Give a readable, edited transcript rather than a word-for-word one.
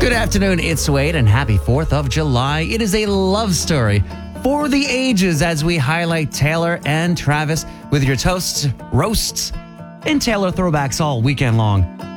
Good afternoon, it's Wade, and happy 4th of July. It is a love story for the ages as we highlight Taylor and Travis with your toasts, roasts, and Taylor throwbacks all weekend long.